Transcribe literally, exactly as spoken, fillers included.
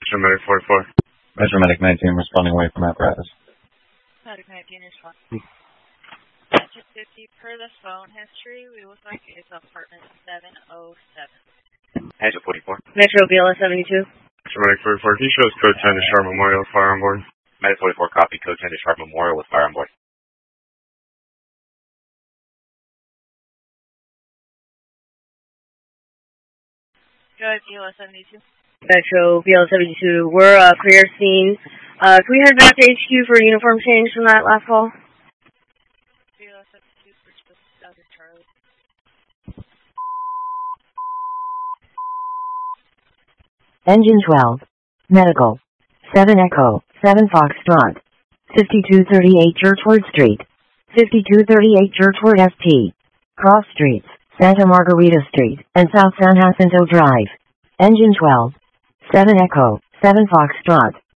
Metro Medic forty-four. Metro Medic nineteen responding away from apparatus. Medic nineteen responding. two fifty per the phone history, we look like it's apartment seven oh seven. Metro forty-four. Metro B L S seventy-two. Metro Medic forty-four, can you show us code ten to Sharp Memorial with fire on board? Medic forty-four, copy, code ten to Sharp Memorial with fire on board. Go ahead, B L S seventy-two. Metro B L S seventy-two, we're uh, clear scene. Uh, can we head back to H Q for a uniform change from that last call? B L S seventy-two for Delta Charlie. Engine twelve. Medical. seven Echo, seven Foxtrot. fifty-two thirty-eight Churchward Street. fifty-two thirty-eight Churchward S T. Cross Streets, Santa Margarita Street, and South San Jacinto Drive. Engine twelve. seven Echo, seven Foxtrot.